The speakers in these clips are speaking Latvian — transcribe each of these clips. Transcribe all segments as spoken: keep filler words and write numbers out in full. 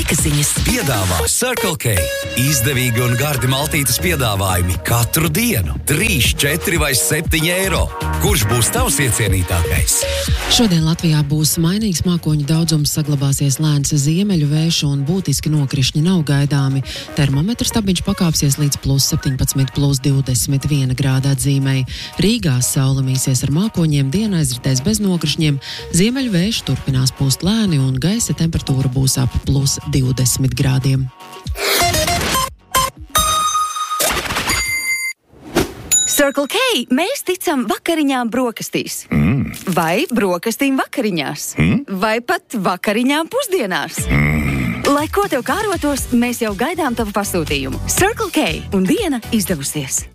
Laika ziņas Piedāvā Circle K. Izdevīgi un gardi maltītes piedāvājumi katru dienu. trīs, četri vai septiņi eiro. Kurš būs tavs iecienītākais? Šodien Latvijā būs mainīgs mākoņu daudzums, saglabāsies lēns ziemeļu vējš un būtiski nokrišņi nav gaidāmi. Termometra stabiņš pakāpsies līdz plus septiņpadsmit, plus divdesmit viena grāda atzīmei. Rīgā saule mīsies ar mākoņiem, diena aizritēs bez nokrišņiem, ziemeļu vējš turpinās pūst lēni un gaisa temperatūra būs ap plus divdesmit grādiem. Circle K, mēs ticam vakariņām brokastīs. Mm. Vai brokastīm vakariņās. Mm. Vai pat vakariņām pusdienās. Mm. Lai ko tev kārotos, mēs jau gaidām tavu pasūtījumu. Circle K un diena izdevusies.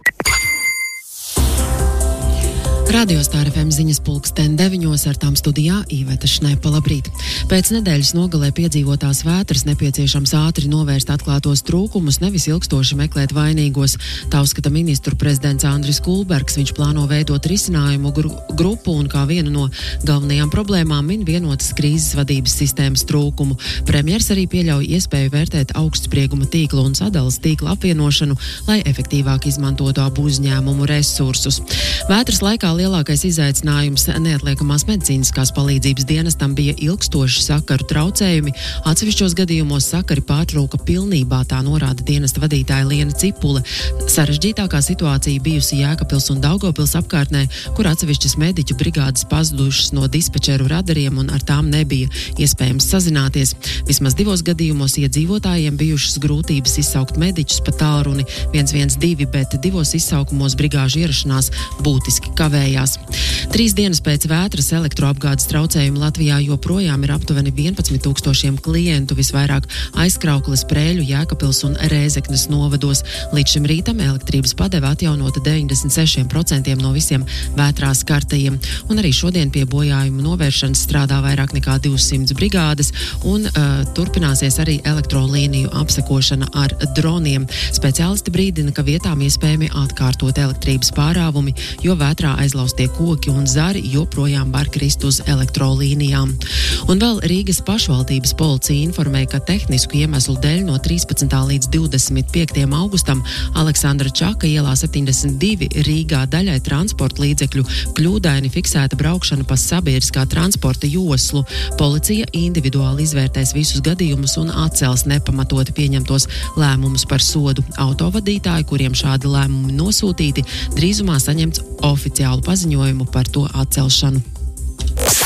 Radio Star F M ziņas pulksten deviņos, ar tām studijā Īveta Šnepa. Labrīt. Pēc nedēļas nogalē piedzīvotās vētras nepieciešams ātri novērst atklātos trūkumus, nevis ilgstoši meklēt vainīgos. Tā uzskata ministru prezidents Andris Kulbergs. Viņš plāno veidot risinājumu gru, grupu un kā vienu no galvenajām problēmām min vienotas krīzes vadības sistēmas trūkumu. Premjers arī pieļauj iespēju vērtēt augstsprieguma tīkla un sadalas tīkla apvienošanu, lai efektīvāk izmantotu abu uzņēmumu resursus. Vētras laikā lielākais izaicinājums neatliekamās medicīniskās palīdzības dienestam bija ilgstoši sakaru traucējumi. Atsevišķos gadījumos sakari pārtrūka pilnībā, tā norāda dienesta vadītāja Liena Cipule. Sarežģītākā situācija bijusi Jēkabpils un Daugavpils apkārtnē, kur atsevišķas mediķu brigādes pazudušas no dispečeru radariem un ar tām nebija iespējams sazināties. Vismaz divos gadījumos iedzīvotājiem bijušas grūtības izsaukt mediķus pa tālruni viens viens divi, bet divos izsaukumos brigāžu ierašanās būtiski kavēja. Trīs dienas pēc vētras elektroapgādes traucējuma Latvijā joprojām ir aptuveni vienpadsmit tūkstošiem klientu, visvairāk Aizkraukles, Prēļu, Jēkabpils un Rēzeknes novados. Līdz šim rītam elektrības padeve atjaunota deviņdesmit seši procenti no visiem vētrās kartajiem. Un arī šodien pie bojājumu novēršanas strādā vairāk nekā divsimt brigādes un uh, turpināsies arī elektrolīniju apsekošana ar droniem. Speciālisti brīdina, ka vietām iespējami atkārtot elektrības pārāvumi, jo vētrā aizlaustie koki un zari joprojām var krist uz elektrolīnijām. Un vēl Rīgas pašvaldības policija informēja, ka tehnisku iemeslu dēļ no trīspadsmitā līdz divdesmit piektajam augustam Aleksandra Čaka ielā septiņdesmit divi Rīgā daļai transporta līdzekļu kļūdaini fiksēta braukšana pa sabiedriskā transporta joslu. Policija individuāli izvērtēs visus gadījumus un atcels nepamatoti pieņemtos lēmumus par sodu. Autovadītāji, kuriem šādi lēmumi nosūtīti, drīzumā saņemts oficiālu paziņojumu par to atcelšanu.